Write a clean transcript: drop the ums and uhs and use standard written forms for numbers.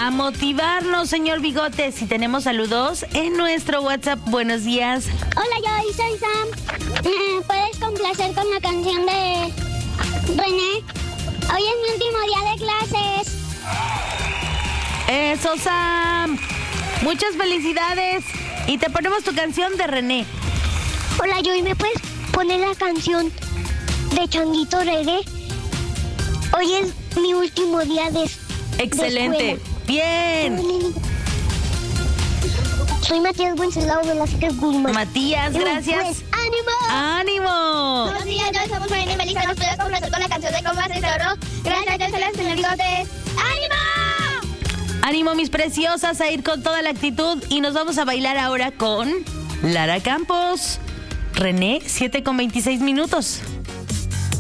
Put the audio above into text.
A motivarnos, señor Bigotes. Y tenemos saludos en nuestro WhatsApp. Buenos días. Hola, yo soy Sam. ¿Me puedes complacer con la canción de René? Hoy es mi último día de clases. Eso, Sam. Muchas felicidades. Y te ponemos tu canción de René. Hola, Joy, ¿me puedes poner la canción de Changuito Reggae? Hoy es mi último día de Excelente. Bien. Soy Matías Wenceslao de las Secas Guzmán. Matías, gracias. Pues, ¡ánimo! ¡Ánimo! Buenos días, yo somos Marina y Melissa. Nos puedes complacer con la canción de Cómo hacer oro. Gracias, señor Bigotes. ¡Ánimo! Ánimo, mis preciosas, a ir con toda la actitud. Y nos vamos a bailar ahora con Lara Campos. René, 7:26.